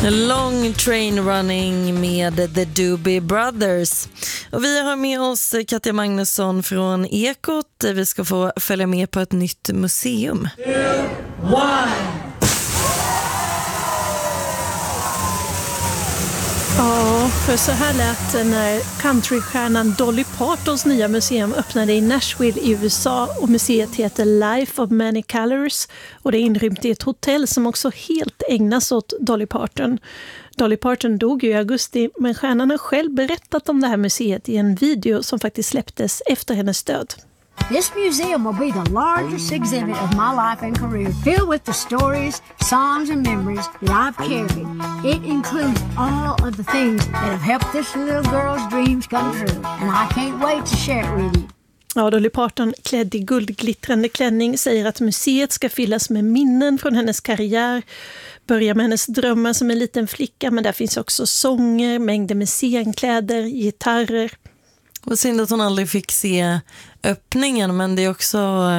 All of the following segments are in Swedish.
Long Train Running med The Doobie Brothers. Och vi har med oss Katja Magnusson från Ekot. Vi ska få följa med på ett nytt museum. 2, 1. Ja, för så här lät det när countrystjärnan Dolly Partons nya museum öppnade i Nashville i USA, och museet heter Life of Many Colors och det är inrymt i ett hotell som också helt ägnas åt Dolly Parton. Dolly Parton dog ju i augusti, men stjärnan har själv berättat om det här museet i en video som faktiskt släpptes efter hennes död. This museum will be the largest exhibit of my life and career, filled with the stories, songs, and memories that I've carried. It includes all of the things that have helped this little girl's dreams come true, and I can't wait to share it with you. Ja, Dolly Parton, klädd i guldglittrande klänning, säger att museet ska fyllas med minnen från hennes karriär. Börjar med hennes drömmar som en liten flicka, men där finns också sånger, mängder med scenkläder, gitarrer. Och synd att hon aldrig fick se öppningen, men det är också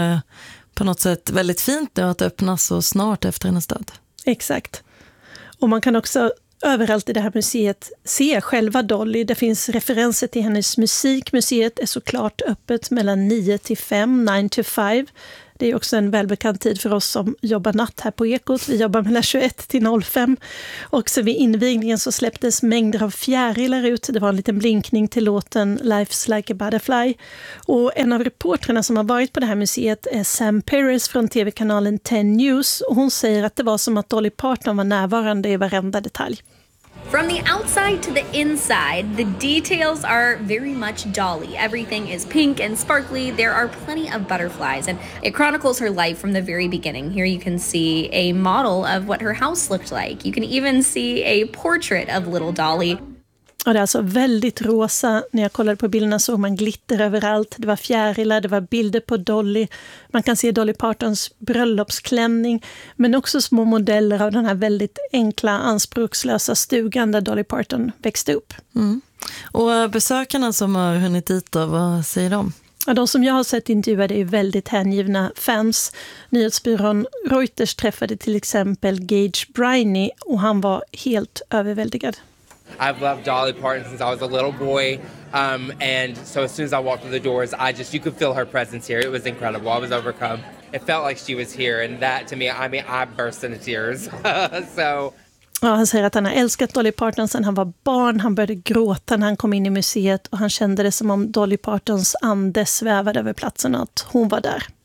på något sätt väldigt fint nu att öppna så snart efter hennes död. Exakt. Och man kan också överallt i det här museet se själva Dolly. Det finns referenser till hennes musik. Museet är såklart öppet mellan 9 till 5, 9 till 5. Det är också en välbekant tid för oss som jobbar natt här på Ekot. Vi jobbar mellan 21 till 05. Också vid invigningen så släpptes mängder av fjärilar ut. Det var en liten blinkning till låten Life's Like a Butterfly. Och en av reportrarna som har varit på det här museet är Sam Perez från tv-kanalen 10 News. Och hon säger att det var som att Dolly Parton var närvarande i varenda detalj. From the outside to the inside, the details are very much Dolly. Everything is pink and sparkly. There are plenty of butterflies, and it chronicles her life from the very beginning. Here you can see a model of what her house looked like. You can even see a portrait of little Dolly. Och det är alltså väldigt rosa. När jag kollade på bilderna såg man glitter överallt. Det var fjärilar, det var bilder på Dolly. Man kan se Dolly Partons bröllopsklänning. Men också små modeller av den här väldigt enkla, anspråkslösa stugan där Dolly Parton växte upp. Mm. Och besökarna som har hunnit dit då, vad säger de? Ja, de som jag har sett intervjuade är väldigt hängivna fans. Nyhetsbyrån Reuters träffade till exempel Gage Briney och han var helt överväldigad. I've loved Dolly Parton since I was a little boy, and so as soon as I walked through the doors, you could feel her presence here. It was incredible. I was overcome. It felt like she was here, and that to me, I burst into tears. So. Ja, han säger att han har älskat Dolly Parton sedan han var barn. Han började gråta när han kom in i museet och han kände det som om Dolly Partons ande svävade över platsen och att hon var där.